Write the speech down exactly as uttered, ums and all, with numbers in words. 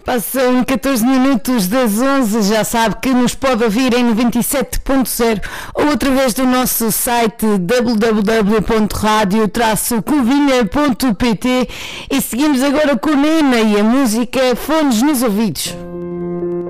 Passam catorze minutos das onze, já sabe que nos pode ouvir em noventa e sete ponto zero ou através do nosso site w w w ponto radio traço covilha ponto p t e seguimos agora com Nena e a música Fones nos Ouvidos.